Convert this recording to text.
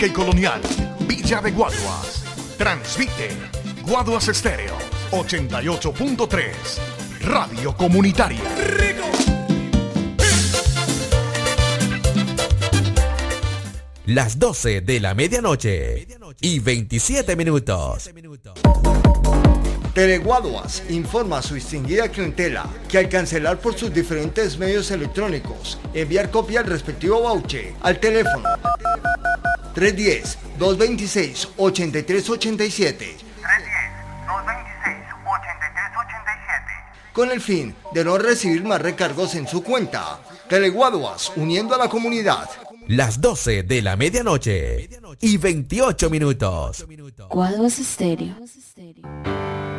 Parque Colonial, Villa de Guaduas. Transmite Guaduas Estéreo 88.3, Radio Comunitaria. Las 12 de la medianoche y 27 minutos. Teleguaduas informa a su distinguida clientela que al cancelar por sus diferentes medios electrónicos, enviar copia al respectivo voucher al teléfono 310-226-8387 con el fin de no recibir más recargos en su cuenta. Teleguaduas, uniendo a la comunidad. Las 12 de la medianoche y 28 minutos. Guaduas Estéreo.